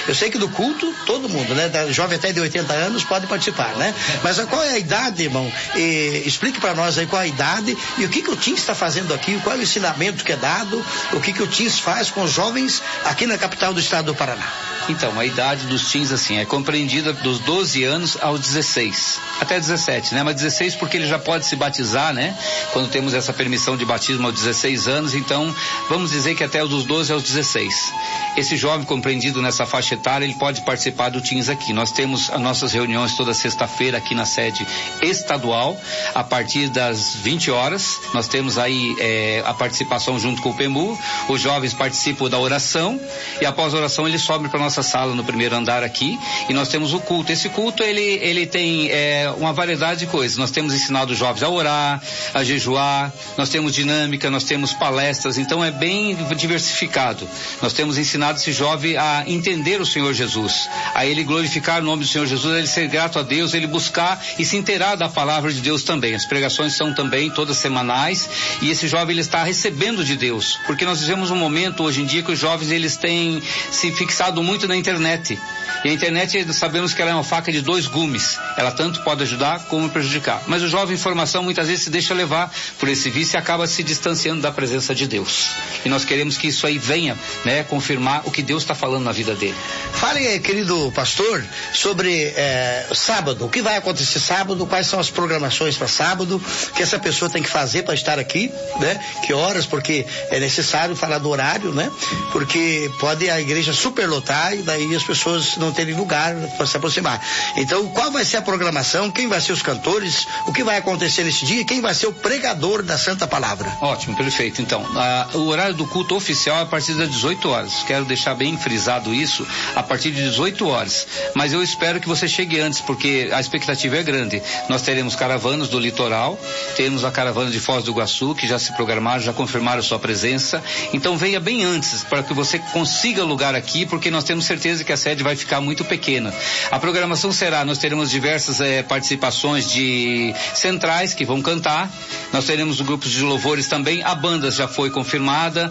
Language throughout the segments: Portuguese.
Eu sei que do culto, todo mundo, né? Da jovem até de 80 anos pode participar, né? Mas qual é a idade, irmão? Explique para nós aí qual é a idade e o que o Teens está fazendo aqui, qual é o ensinamento que é dado, o que o Teens faz com os jovens aqui na capital do estado do Paraná. Então, a idade dos teens, assim, é compreendida dos 12 anos aos 16, até 17, né? Mas 16 porque ele já pode se batizar, né? Quando temos essa permissão de batismo aos 16 anos, então, vamos dizer que até dos 12 aos 16. Esse jovem compreendido nessa faixa etária, ele pode participar do Teens aqui. Nós temos as nossas reuniões toda sexta-feira aqui na sede estadual, a partir das 20 horas. Nós temos aí a participação junto com o PEMU, os jovens participam da oração, e após a oração eles sobem para nossa sala no primeiro andar aqui, e nós temos o culto. Esse culto ele tem uma variedade de coisas. Nós temos ensinado os jovens a orar, a jejuar, nós temos dinâmica, nós temos palestras, então é bem diversificado. Nós temos ensinado esse jovem a entender o Senhor Jesus, a ele glorificar o nome do Senhor Jesus, a ele ser grato a Deus, ele buscar e se inteirar da palavra de Deus também. As pregações são também todas semanais, e esse jovem ele está recebendo de Deus, porque nós vivemos um momento hoje em dia que os jovens eles têm se fixado muito na internet. E a internet, sabemos que ela é uma faca de dois gumes. Ela tanto pode ajudar como prejudicar. Mas o jovem em formação muitas vezes se deixa levar por esse vício e acaba se distanciando da presença de Deus. E nós queremos que isso aí venha, né, confirmar o que Deus está falando na vida dele. Fale, querido pastor, sobre sábado. O que vai acontecer sábado? Quais são as programações para sábado? O que essa pessoa tem que fazer para estar aqui, né? Que horas? Porque é necessário falar do horário, né? Porque pode a igreja superlotar e daí as pessoas não terem lugar para se aproximar. Então, qual vai ser a programação? Quem vai ser os cantores? O que vai acontecer nesse dia? Quem vai ser o pregador da Santa Palavra? Ótimo, perfeito. Então, o horário do culto oficial é a partir das 18 horas. Quero deixar bem frisado isso, a partir de 18 horas. Mas eu espero que você chegue antes, porque a expectativa é grande. Nós teremos caravanas do litoral, temos a caravana de Foz do Iguaçu, que já se programaram, já confirmaram sua presença. Então, venha bem antes, para que você consiga lugar aqui, porque nós temos certeza que a sede vai ficar muito pequena. A programação será, nós teremos diversas participações de centrais que vão cantar, nós teremos grupos de louvores também, a banda já foi confirmada,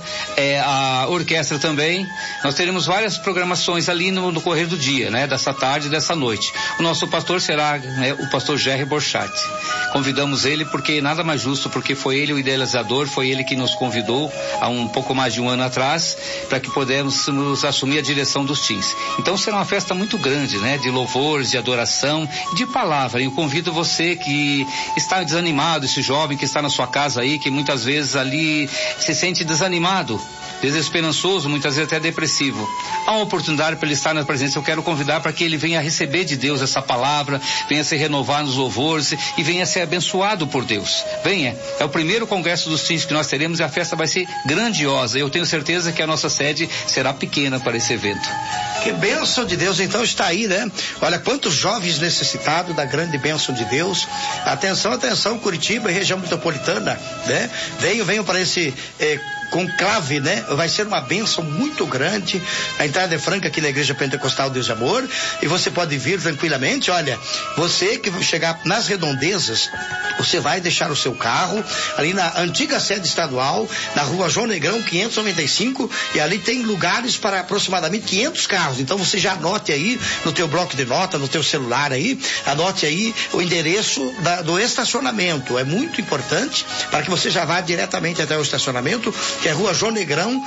a orquestra também, nós teremos várias programações ali no correr do dia, né, dessa tarde e dessa noite. O nosso pastor será, né, o pastor Jerry Borchat. Convidamos ele porque nada mais justo, porque foi ele o idealizador, foi ele que nos convidou há um pouco mais de um ano atrás, para que pudéssemos assumir a direção dos teens. Então será uma festa muito grande, né? De louvores, de adoração, de palavra. E eu convido você que está desanimado, esse jovem que está na sua casa aí, que muitas vezes ali se sente desanimado, desesperançoso, muitas vezes até depressivo. Há uma oportunidade para ele estar na presença. Eu quero convidar para que ele venha receber de Deus essa palavra, venha se renovar nos louvores e venha ser abençoado por Deus. Venha. É o primeiro congresso dos teens que nós teremos e a festa vai ser grandiosa. Eu tenho certeza que a nossa sede será pequena para esse evento. Que bênção de Deus, então está aí, né? Olha quantos jovens necessitados da grande bênção de Deus. Atenção, atenção, Curitiba e região metropolitana, né? Venham para esse conclave, né? Vai ser uma bênção muito grande. A entrada é franca aqui na Igreja Pentecostal Deus e Amor, e você pode vir tranquilamente. Olha, você que vai chegar nas redondezas, você vai deixar o seu carro ali na antiga sede estadual, na rua João Negrão 595, e ali tem lugares para aproximadamente 500 carros. Então você já anote aí no teu bloco de nota, no teu celular aí, anote aí o endereço do estacionamento. É muito importante para que você já vá diretamente até o estacionamento, que é rua João Negrão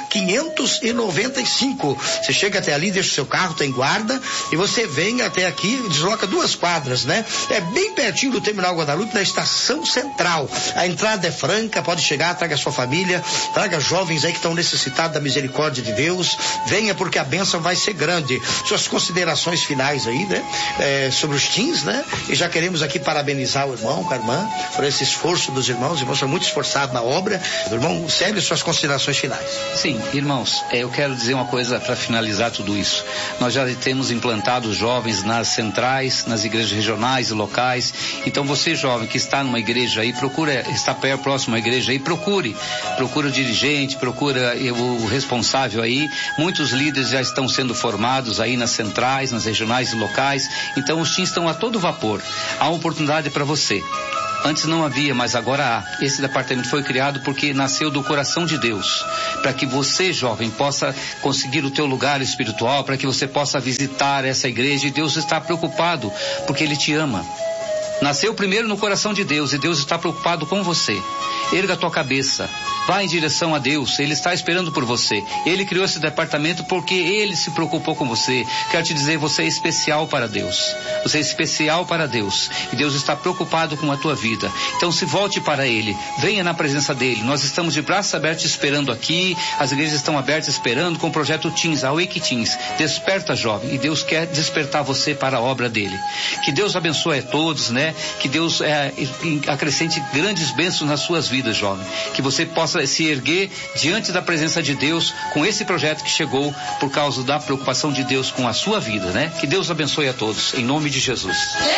595. Você chega até ali, deixa o seu carro, tem guarda, e você vem até aqui, desloca 2 quadras, né? É bem pertinho do Terminal Guadalupe, na estação central. A entrada é franca, pode chegar, traga sua família, traga jovens aí que estão necessitados da misericórdia de Deus. Venha, porque a bênção vai ser grande. Suas considerações finais aí, né? Sobre os teens, né? E já queremos aqui parabenizar o irmão, com a irmã, por esse esforço dos irmãos. Os irmãos são muito esforçados na obra. O irmão, Célio, suas considerações finais. Sim, irmãos, eu quero dizer uma coisa para finalizar tudo isso. Nós já temos implantado os jovens nas centrais, nas igrejas regionais e locais. Então você, jovem, que está numa igreja aí, procura estar próximo à igreja aí, procura o dirigente, procura o responsável aí. Muitos líderes já estão sendo formados aí nas centrais, nas regionais e locais. Então os teens estão a todo vapor. Há uma oportunidade para você. Antes não havia, mas agora há. Esse departamento foi criado porque nasceu do coração de Deus, para que você, jovem, possa conseguir o teu lugar espiritual, para que você possa visitar essa igreja, e Deus está preocupado, porque Ele te ama. Nasceu primeiro no coração de Deus, e Deus está preocupado com você. Erga a tua cabeça, vá em direção a Deus, Ele está esperando por você. Ele criou esse departamento porque Ele se preocupou com você. Quero te dizer, você é especial para Deus. Você é especial para Deus, e Deus está preocupado com a tua vida. Então se volte para Ele, venha na presença dEle. Nós estamos de braços abertos esperando aqui, as igrejas estão abertas esperando com o projeto Teens, a Wake Teens. Desperta, jovem, e Deus quer despertar você para a obra dEle. Que Deus abençoe a todos, né? Que Deus acrescente grandes bênçãos nas suas vidas, jovem. Que você possa se erguer diante da presença de Deus com esse projeto que chegou por causa da preocupação de Deus com a sua vida, né? Que Deus abençoe a todos, em nome de Jesus.